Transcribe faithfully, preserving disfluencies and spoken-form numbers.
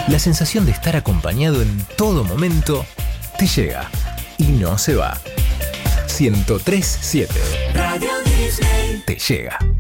La sensación de estar acompañado en todo momento te llega y no se va. ciento tres punto siete Radio Disney te llega.